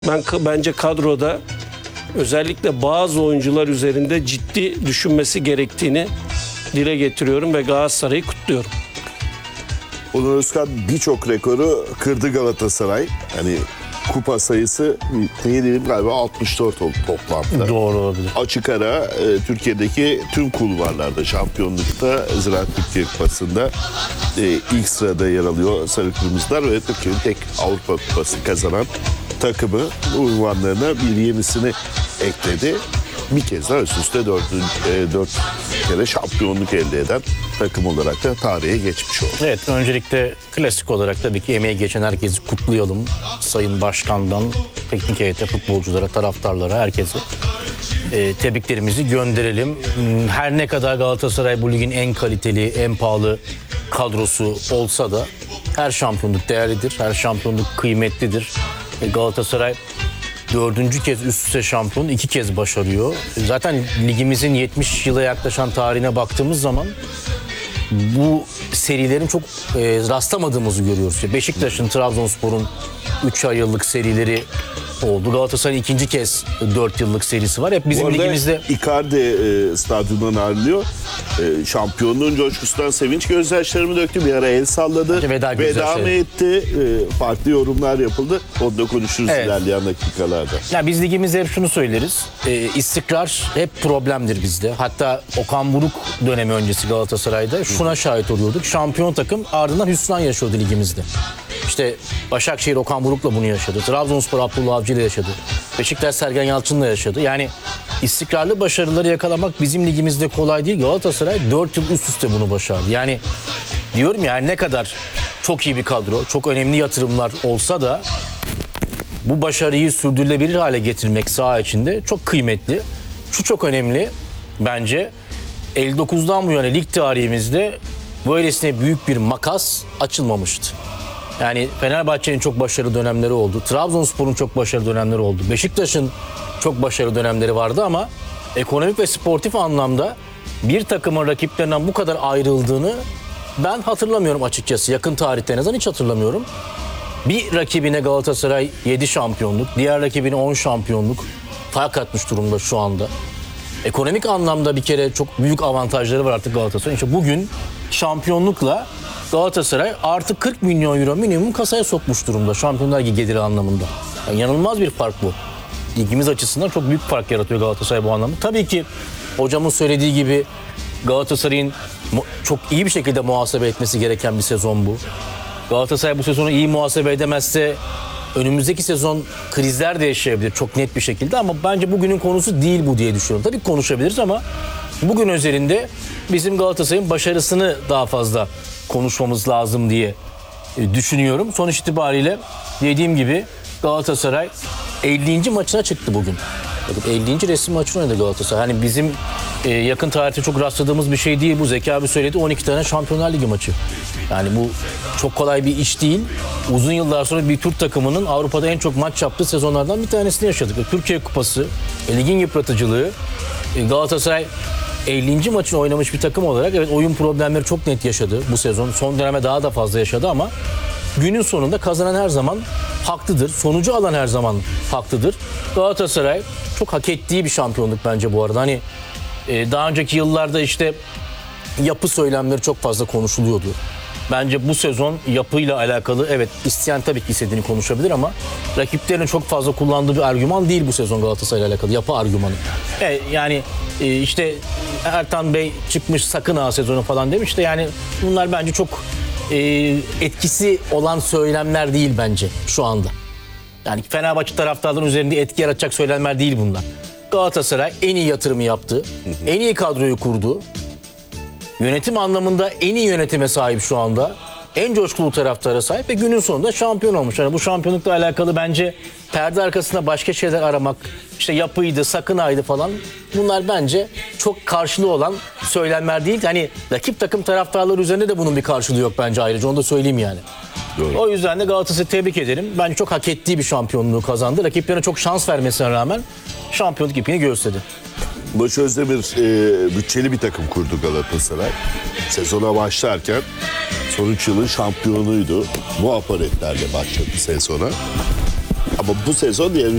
Bence kadroda özellikle bazı oyuncular üzerinde ciddi düşünmesi gerektiğini dile getiriyorum ve Galatasaray'ı kutluyorum. Onur Özkan birçok rekoru kırdı Galatasaray. Hani kupa sayısı ne diyelim galiba 64 oldu toplamda. Doğru olabilir. Açık ara Türkiye'deki tüm kulvarlarda şampiyonlukta Ziraat Türkiye Kupası'nda ilk sırada yer alıyor Sarı Kırmızılar ve Türkiye'nin tek Avrupa Kupası kazanan takımı unvanlarına bir yenisini ekledi. Bir kez daha üst üste 4 kere şampiyonluk elde eden takım olarak da tarihe geçmiş oldu. Evet, öncelikle klasik olarak tabii ki emeği geçen herkesi kutlayalım. Sayın Başkan'dan teknik heyete, futbolculara, taraftarlara, herkese tebriklerimizi gönderelim. Her ne kadar Galatasaray bu ligin en kaliteli, en pahalı kadrosu olsa da her şampiyonluk değerlidir, her şampiyonluk kıymetlidir. Galatasaray 4. kez üst üste şampiyon, 2 kez başarıyor. Zaten ligimizin 70 yıla yaklaşan tarihine baktığımız zaman bu serilerin çok rastlamadığımızı görüyoruz. Beşiktaş'ın, Trabzonspor'un 3 yıllık serileri oldu. Galatasaray'ın 2. kez 4 yıllık serisi var. Hep bizim ligimizde. Icardi stadyumdan ayrılıyor. Şampiyonluğun coşkusundan sevinç gözyaşlarımı döktü. Bir ara el salladı. Veda mı etti? Farklı yorumlar yapıldı. Onu da konuşuruz ilerleyen dakikalarda. Ya biz ligimizde hep şunu söyleriz. İstikrar hep problemdir bizde. Hatta Okan Buruk dönemi öncesi Galatasaray'da şuna şahit oluyorduk. Şampiyon takım ardından hüsran yaşıyordu ligimizde. İşte Başakşehir Okan Buruk'la bunu yaşadı. Trabzonspor Abdullah Avcı ile yaşadı. Beşiktaş Sergen Yalçın'la yaşadı. Yani istikrarlı başarıları yakalamak bizim ligimizde kolay değil. Galatasaray 4 yıl üst üste bunu başardı. Yani diyorum ya, ne kadar çok iyi bir kadro, çok önemli yatırımlar olsa da bu başarıyı sürdürülebilir hale getirmek saha içinde çok kıymetli. Şu çok önemli bence. 59'dan bu yana lig tarihimizde böylesine büyük bir makas açılmamıştı. Yani Fenerbahçe'nin çok başarılı dönemleri oldu. Trabzonspor'un çok başarılı dönemleri oldu. Beşiktaş'ın çok başarılı dönemleri vardı ama ekonomik ve sportif anlamda bir takımın rakiplerinden bu kadar ayrıldığını ben hatırlamıyorum açıkçası. Yakın tarihte en azından hiç hatırlamıyorum. Bir rakibine Galatasaray 7 şampiyonluk, diğer rakibine 10 şampiyonluk fark atmış durumda şu anda. Ekonomik anlamda bir kere çok büyük avantajları var artık Galatasaray'ın. İşte bugün şampiyonlukla Galatasaray artı 40 milyon euro minimum kasaya sokmuş durumda Şampiyonlar Ligi geliri anlamında. Yani yanılmaz bir fark bu. Ligimiz açısından çok büyük fark yaratıyor Galatasaray bu anlamda. Tabii ki hocamın söylediği gibi Galatasaray'ın çok iyi bir şekilde muhasebe etmesi gereken bir sezon bu. Galatasaray bu sezonu iyi muhasebe edemezse önümüzdeki sezon krizler de yaşayabilir çok net bir şekilde, ama bence bugünün konusu değil bu diye düşünüyorum. Tabii konuşabiliriz ama bugün özelinde bizim Galatasaray'ın başarısını daha fazla konuşmamız lazım diye düşünüyorum. Sonuç itibariyle dediğim gibi Galatasaray 50. maçına çıktı bugün. 50. resmi maçını oynadı Galatasaray. Hani bizim yakın tarihte çok rastladığımız bir şey değil bu. Zeki abi söyledi, 12 tane Şampiyonlar Ligi maçı. Yani bu çok kolay bir iş değil. Uzun yıllar sonra bir Türk takımının Avrupa'da en çok maç yaptığı sezonlardan bir tanesini yaşadık. Türkiye Kupası, ligin yıpratıcılığı, Galatasaray 50. maçını oynamış bir takım olarak evet oyun problemleri çok net yaşadı bu sezon. Son döneme daha da fazla yaşadı ama günün sonunda kazanan her zaman haklıdır. Sonucu alan her zaman haklıdır. Galatasaray çok hak ettiği bir şampiyonluk bence bu arada. Hani daha önceki yıllarda işte yapı söylemleri çok fazla konuşuluyordu. Bence bu sezon yapıyla alakalı evet isteyen tabii ki istediğini konuşabilir ama rakiplerin çok fazla kullandığı bir argüman değil bu sezon Galatasaray'la alakalı yapı argümanı. Yani işte Ertan Bey çıkmış sakın ha sezonu falan demiş de yani bunlar bence çok etkisi olan söylemler değil bence şu anda. Yani Fenerbahçe taraftarların üzerinde etki yaratacak söylemler değil bunlar. Galatasaray en iyi yatırımı yaptı, en iyi kadroyu kurdu. Yönetim anlamında en iyi yönetime sahip şu anda. En coşkulu taraftara sahip ve günün sonunda şampiyon olmuş. Yani bu şampiyonlukla alakalı bence perde arkasında başka şeyler aramak, işte yapıydı, sakınaydı falan. Bunlar bence çok karşılığı olan söylemler değil. Hani rakip takım taraftarları üzerinde de bunun bir karşılığı yok bence ayrıca. Onu da söyleyeyim yani. Doğru. O yüzden de Galatasaray'ı tebrik ederim. Bence çok hak ettiği bir şampiyonluğu kazandı. Rakiplerine çok şans vermesine rağmen şampiyonluk ipini göğüsledi. Barış Özdemir bütçeli bir takım kurdu Galatasaray. Sezona başlarken son 3 yılın şampiyonuydu. Bu aparatlerle başladı sezona. Ama bu sezon diğer